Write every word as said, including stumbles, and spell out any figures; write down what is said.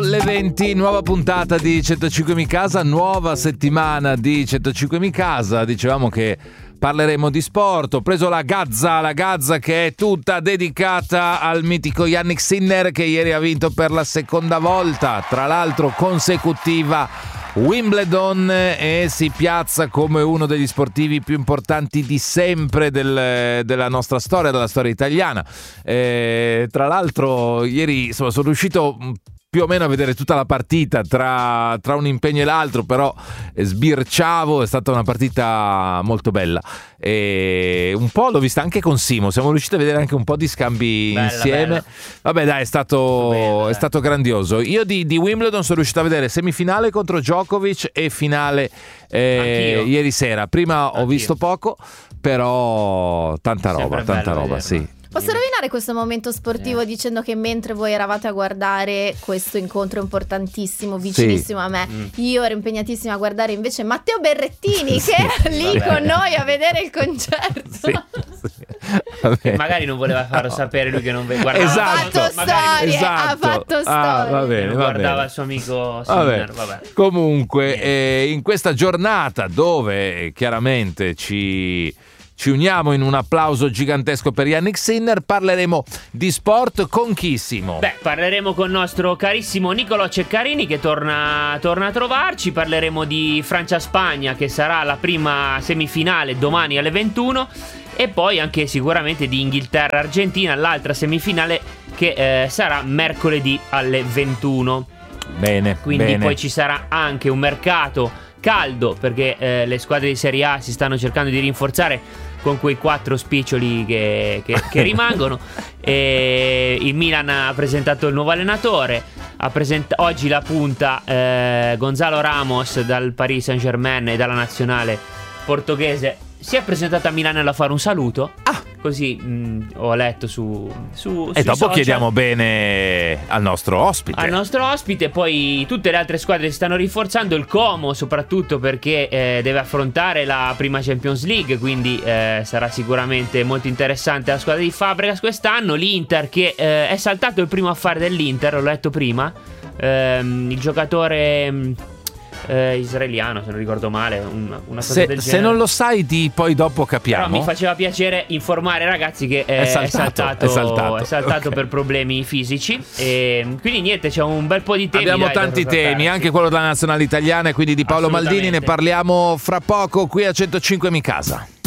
alle venti, nuova puntata di centocinque Mi Casa, nuova settimana di centocinque Mi Casa. Dicevamo che parleremo di sport. Ho preso la Gazza, la Gazza che è tutta dedicata al mitico Jannik Sinner, che ieri ha vinto per la seconda volta, tra l'altro consecutiva, Wimbledon, e si piazza come uno degli sportivi più importanti di sempre del, della nostra storia, della storia italiana. E, tra l'altro ieri insomma, sono riuscito più o meno a vedere tutta la partita tra, tra un impegno e l'altro, però sbirciavo, è stata una partita molto bella e un po' l'ho vista anche con Simo, siamo riusciti a vedere anche un po' di scambi bella, insieme bella. Vabbè dai, è stato, bello, è stato grandioso. Io di, di Wimbledon sono riuscito a vedere semifinale contro Djokovic e finale eh, ieri sera. Prima Anch'io. ho visto poco, però tanta roba, Sempre tanta roba vederlo. sì. Posso rovinare questo momento sportivo eh. dicendo che mentre voi eravate a guardare questo incontro importantissimo, vicinissimo sì. a me, mm. io ero impegnatissima a guardare invece Matteo Berrettini sì. che era lì Vabbè. con noi a vedere il concerto. Sì. Sì. Magari non voleva farlo sapere lui che non guardava. Esatto. Ha fatto storie, esatto. ha fatto storie. Ah, va bene, va guardava bene. il suo amico Sinner. Vabbè. Vabbè. Comunque eh, in questa giornata dove chiaramente ci... Ci uniamo in un applauso gigantesco per Jannik Sinner, parleremo di sport con chi, Simo? Beh, parleremo con il nostro carissimo Nicolò Ceccarini che torna, torna a trovarci, parleremo di Francia-Spagna che sarà la prima semifinale domani alle ventuno e poi anche sicuramente di Inghilterra-Argentina, l'altra semifinale che eh, sarà mercoledì alle ventuno. Bene, Quindi bene. poi ci sarà anche un mercato caldo perché eh, le squadre di Serie A si stanno cercando di rinforzare con quei quattro spiccioli che, che, che rimangono. E il Milan ha presentato il nuovo allenatore, ha present- oggi la punta eh, Gonzalo Ramos dal Paris Saint-Germain e dalla nazionale portoghese si è presentato a Milano a fare un saluto. Ah, così mh, ho letto su, su e dopo social. chiediamo bene al nostro ospite. Al nostro ospite, poi tutte le altre squadre si stanno rinforzando, il Como soprattutto perché eh, deve affrontare la prima Champions League, quindi eh, sarà sicuramente molto interessante la squadra di Fabregas quest'anno. L'Inter che eh, è saltato il primo affare dell'Inter, l'ho letto prima, ehm, il giocatore... Mh, Eh, israeliano, se non ricordo male, una, una cosa se, del se genere. non lo sai, di poi dopo capiamo. Però mi faceva piacere informare ragazzi che è, è saltato, è saltato, è saltato, è saltato okay. per problemi fisici. E quindi niente, c'è un bel po' di temi. Abbiamo dai, tanti temi, anche quello della nazionale italiana e quindi di Paolo Maldini. Ne parliamo fra poco qui a centocinque Mi Casa.